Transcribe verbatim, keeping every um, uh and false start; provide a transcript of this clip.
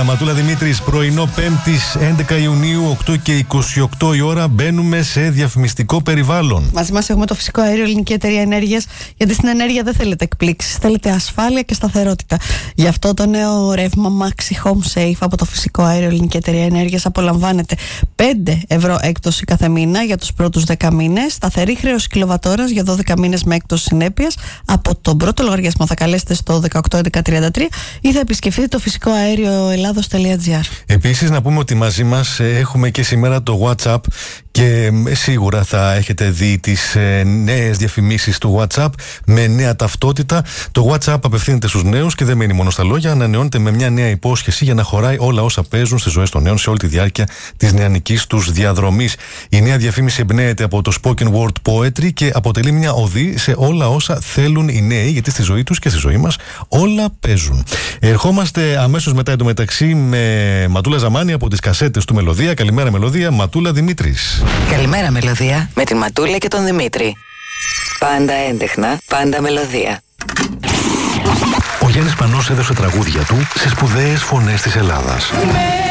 Μελωδία, Ματούλα Δημήτρης, πρωινό Πέμπτης έντεκα Ιουνίου, οκτώ και είκοσι οκτώ η ώρα. Μπαίνουμε σε διαφημιστικό περιβάλλον. Μαζί μας έχουμε το Φυσικό Αέριο, Ελληνική Εταιρεία Ενέργειας. Γιατί στην ενέργεια δεν θέλετε εκπλήξεις, θέλετε ασφάλεια και σταθερότητα. Γι' αυτό το νέο ρεύμα Maxi Home Safe από το Φυσικό Αέριο, Ελληνική Εταιρεία Ενέργειας απολαμβάνετε πέντε ευρώ έκπτωση κάθε μήνα για τους πρώτους δέκα μήνες. Σταθερή χρέωση κιλοβατόρας για δώδεκα μήνες με έκπτωση συνέπειας. Από τον πρώτο λογαριασμό θα καλέσετε στο δεκαοκτώ έντεκα τριάντα τρία ή θα επισκεφτείτε το φυσικό αέριο ελλάδος τελεία τζι άρ. Επίσης, να πούμε ότι μαζί μας έχουμε και σήμερα το WhatsApp και σίγουρα θα έχετε δει τις νέες διαφημίσεις του WhatsApp με νέα ταυτότητα. Το WhatsApp απευθύνεται στους νέους και δεν μένει μόνο στα λόγια, ανανεώνεται με μια νέα υπόσχεση για να χωράει όλα όσα παίζουν στις ζωές των νέων σε όλη τη διάρκεια της νεανικής τους διαδρομής. Η νέα διαφήμιση εμπνέεται από το Spoken Word Poetry και αποτελεί μια οδή σε όλα όσα θέλουν οι νέοι, γιατί στη ζωή τους και στη ζωή μας όλα παίζουν. Ερχόμαστε αμέσως μετά εντωμεταξύ με Ματούλα Ζαμάνη από τις κασέτες του Μελωδία. Καλημέρα Μελωδία, Ματούλα Δημήτρης. Καλημέρα Μελωδία, με τη Ματούλα και τον Δημήτρη. Πάντα έντεχνα, πάντα μελωδία. Ο Γιάννης Πανός έδωσε τραγούδια του σε σπουδαίες φωνές της Ελλάδας.